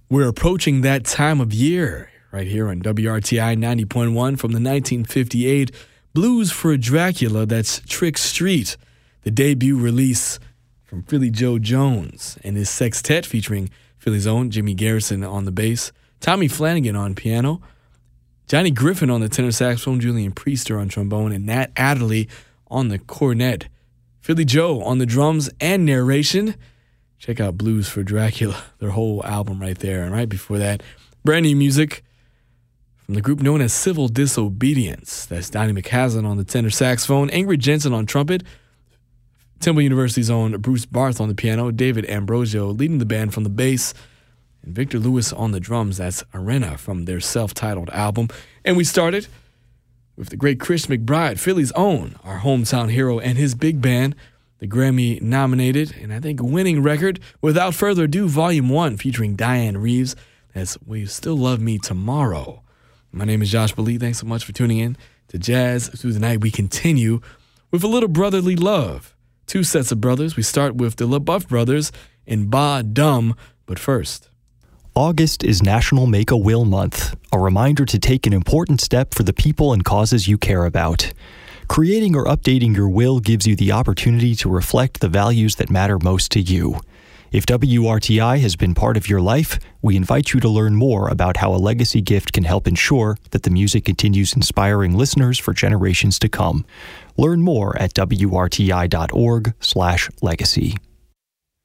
We're approaching that time of year right here on WRTI 90.1 from the 1958 Blues for Dracula. That's Trick Street, the debut release from Philly Joe Jones and his sextet featuring Philly's own Jimmy Garrison on the bass, Tommy Flanagan on piano, Johnny Griffin on the tenor saxophone, Julian Priester on trombone, and Nat Adderley on the cornet. Philly Joe on the drums and narration. Check out Blues for Dracula, their whole album right there. And right before that, brand new music from the group known as Civil Disobedience. That's Donnie McCaslin on the tenor saxophone, Ingrid Jensen on trumpet, Temple University's own Bruce Barth on the piano, David Ambrosio leading the band from the bass, and Victor Lewis on the drums. That's Arena from their self-titled album. And we started with the great Chris McBride, Philly's own, our hometown hero, and his big band, the Grammy-nominated and I think winning record, Without Further Ado, Volume 1, featuring Diane Reeves. That's Will You Still Love Me Tomorrow. My name is Josh Bali. Thanks so much for tuning in to Jazz Through the Night. We continue with a little brotherly love. Two sets of brothers. We start with the LaBeouf brothers in Ba Dum, but first. August is National Make-A-Will Month, a reminder to take an important step for the people and causes you care about. Creating or updating your will gives you the opportunity to reflect the values that matter most to you. If WRTI has been part of your life, we invite you to learn more about how a legacy gift can help ensure that the music continues inspiring listeners for generations to come. Learn more at WRTI.org/legacy.